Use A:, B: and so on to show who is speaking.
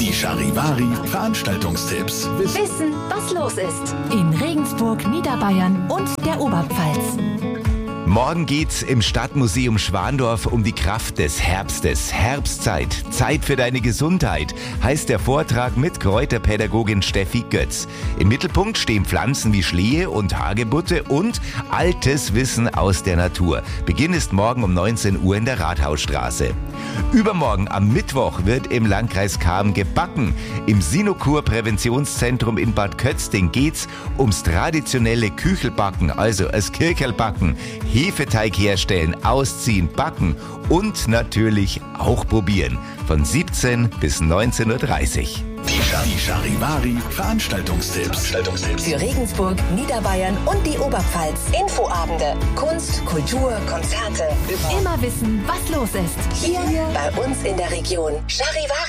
A: Die Charivari Veranstaltungstipps.
B: Wissen, was los ist.
C: In Regensburg, Niederbayern und der Oberpfalz.
D: Morgen geht's im Stadtmuseum Schwandorf um die Kraft des Herbstes. Herbstzeit, Zeit für deine Gesundheit, heißt der Vortrag mit Kräuterpädagogin Steffi Götz. Im Mittelpunkt stehen Pflanzen wie Schlehe und Hagebutte und altes Wissen aus der Natur. Beginn ist morgen um 19 Uhr in der Rathausstraße. Übermorgen am Mittwoch wird im Landkreis Cham gebacken. Im Sinokur-Präventionszentrum in Bad Kötzting geht's ums traditionelle Küchelbacken, also das Kirchelbacken. Hefeteig herstellen, ausziehen, backen und natürlich auch probieren. Von 17 bis 19.30 Uhr.
A: Die Charivari Veranstaltungstipps.
B: Für Regensburg, Niederbayern und die Oberpfalz. Infoabende, Kunst, Kultur, Konzerte.
C: Immer wissen, was los ist.
B: Hier bei uns in der Region. Charivari.